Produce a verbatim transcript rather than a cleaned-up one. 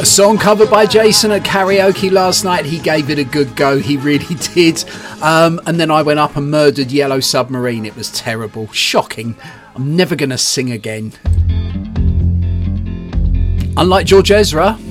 Song covered by Jason at karaoke last night. He gave it a good go, he really did. Um, and then I went up and murdered Yellow Submarine. It was terrible, shocking. I'm never going to sing again. Unlike George Ezra,